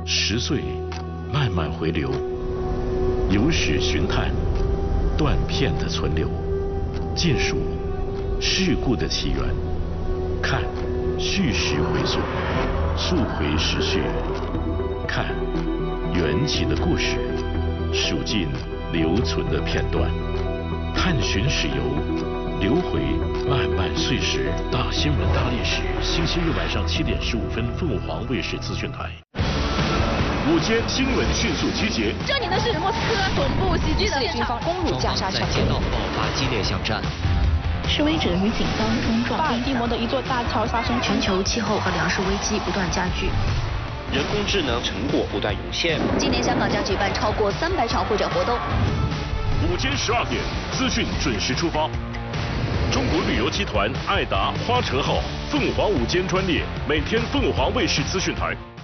10岁慢慢回流，有史寻探，断片的存留，尽数事故的起源，看叙事回溯，溯回时序，看缘起的故事，数尽留存的片段，探寻史游，留回漫漫岁时。大新闻大历史，星期日晚上7点15分，凤凰卫视资讯台。午间新闻迅速集结。 这里呢是莫斯科总部袭击的军方攻入加沙小街道， 爆发激烈巷战。 示威者与警方冲撞。 巴尔的摩的一座大桥发生。 全球气候和粮食危机不断加剧。 人工智能成果不断涌现。 今年香港将举办超过300场会展活动。 午间12点，资讯准时出发。中国旅游集团爱达花车号凤凰午间专列，每天凤凰卫视资讯台。